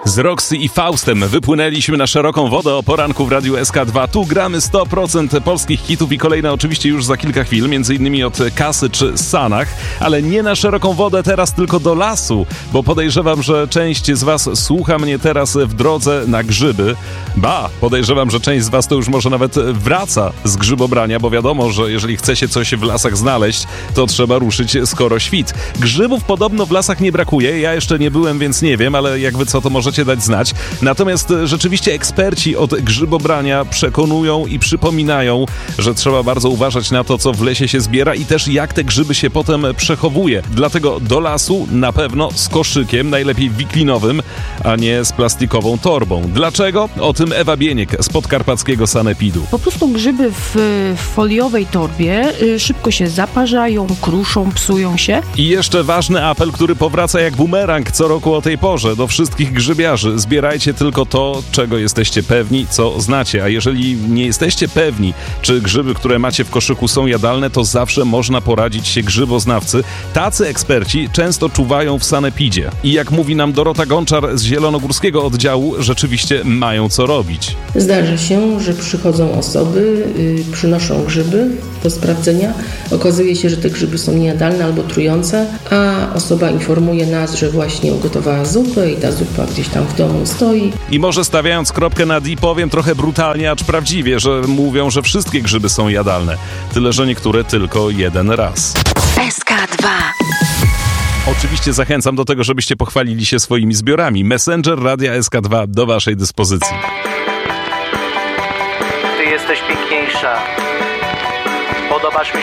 Z Roxy i Faustem wypłynęliśmy na szeroką wodę o poranku w Radiu SK2. Tu gramy 100% polskich hitów i kolejne oczywiście już za kilka chwil, między innymi od Kasy czy Sanach, ale nie na szeroką wodę teraz, tylko do lasu, bo podejrzewam, że część z was słucha mnie teraz w drodze na grzyby. Podejrzewam, że część z was to już może nawet wraca z grzybobrania, bo wiadomo, że jeżeli chce się coś w lasach znaleźć, to trzeba ruszyć skoro świt. Grzybów podobno w lasach nie brakuje, ja jeszcze nie byłem, więc nie wiem, ale jak wy co, to możecie dać znać. Natomiast rzeczywiście eksperci od grzybobrania przekonują i przypominają, że trzeba bardzo uważać na to, co w lesie się zbiera i też jak te grzyby się potem przechowuje. Dlatego do lasu na pewno z koszykiem, najlepiej wiklinowym, a nie z plastikową torbą. Dlaczego? O tym Ewa Bieniek z podkarpackiego sanepidu. Po prostu grzyby w foliowej torbie szybko się zaparzają, kruszą, psują się. I jeszcze ważny apel, który powraca jak bumerang co roku o tej porze do wszystkich grzybiarzy. Zbierajcie tylko to, czego jesteście pewni, co znacie. A jeżeli nie jesteście pewni, czy grzyby, które macie w koszyku są jadalne, to zawsze można poradzić się grzyboznawcy. Tacy eksperci często czuwają w sanepidzie. I jak mówi nam Dorota Gonczar z zielonogórskiego oddziału, rzeczywiście mają co robić. Zdarza się, że przychodzą osoby, przynoszą grzyby do sprawdzenia. Okazuje się, że te grzyby są niejadalne albo trujące, a osoba informuje nas, że właśnie ugotowała zupę i ta zupa gdzieś tam w domu stoi. I może stawiając kropkę nad i powiem trochę brutalnie, acz prawdziwie, że mówią, że wszystkie grzyby są jadalne. Tyle, że niektóre tylko jeden raz. SK2. Oczywiście zachęcam do tego, żebyście pochwalili się swoimi zbiorami. Messenger Radia SK2 do waszej dyspozycji. Ty jesteś piękniejsza. Podobasz mi